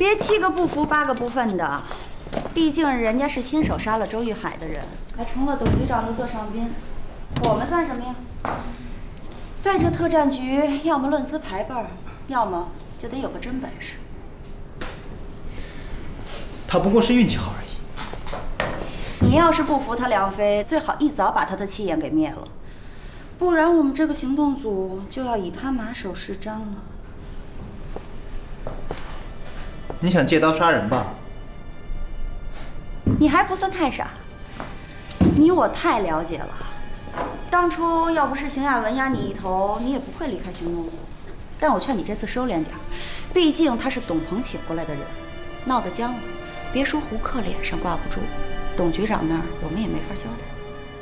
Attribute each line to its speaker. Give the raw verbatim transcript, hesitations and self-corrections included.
Speaker 1: 别七个不服八个不忿的，毕竟人家是亲手杀了周玉海的人，还成了董局长的座上宾，我们算什么呀？在这特战局，要么论资排辈儿，要么就得有个真本事。
Speaker 2: 他不过是运气好而已。
Speaker 1: 你要是不服他梁飞，最好一早把他的气焰给灭了，不然我们这个行动组就要以他马首是瞻了。
Speaker 2: 你想借刀杀人吧？
Speaker 1: 你还不算太傻，你我太了解了。当初要不是邢亚文压你一头，你也不会离开行动组。但我劝你这次收敛点，毕竟他是董鹏请过来的人，闹得僵了，别说胡克脸上挂不住，董局长那儿我们也没法交代。